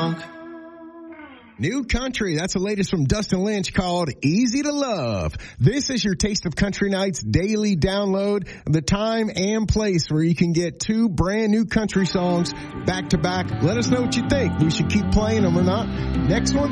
talk. New country. That's the latest from Dustin Lynch called Easy to Love. This is your Taste of Country Nights daily download, the time and place where you can get 2 brand new country songs back to back. Let us know what you think. We should keep playing them or not. Next one.